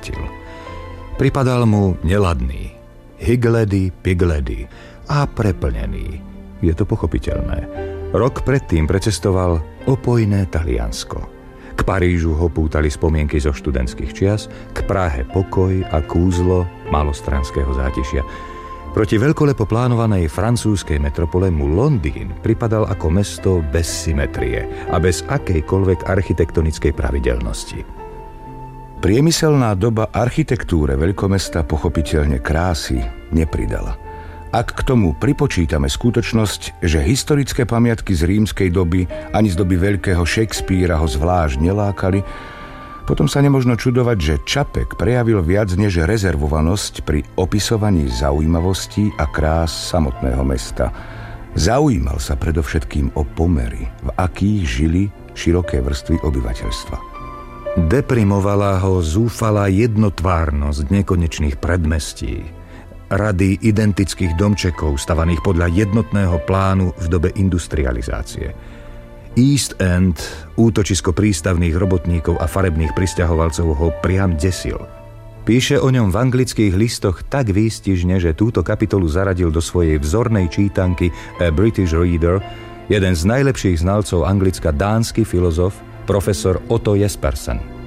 vrátil. Pripadal mu neladný, higgledy-piggledy a preplnený. Je to pochopiteľné. Rok predtým precestoval opojné Taliansko. K Parížu ho pútali spomienky zo študentských čias, k Prahe pokoj a kúzlo malostranského zátišia. Proti veľkolepo plánovanej francúzskej metropole mu Londýn pripadal ako mesto bez symetrie a bez akejkoľvek architektonickej pravidelnosti. Priemyselná doba architektúre veľkomesta pochopiteľne krásy nepridala. Ak k tomu pripočítame skutočnosť, že historické pamiatky z rímskej doby ani z doby veľkého Shakespearea ho zvlášť nelákali, potom sa nemožno čudovať, že Čapek prejavil viac než rezervovanosť pri opisovaní zaujímavostí a krás samotného mesta. Zaujímal sa predovšetkým o pomery, v akých žili široké vrstvy obyvateľstva. Deprimovala ho zúfalá jednotvárnosť nekonečných predmestí, rady identických domčekov stavaných podľa jednotného plánu v dobe industrializácie. East End, útočisko prístavných robotníkov a farebných prisťahovalcov, ho priam desil. Píše o ňom v anglických listoch tak výstižne, že túto kapitolu zaradil do svojej vzornej čítanky A British Reader jeden z najlepších znalcov Anglicka, dánsky filozof profesor Otto Jespersen.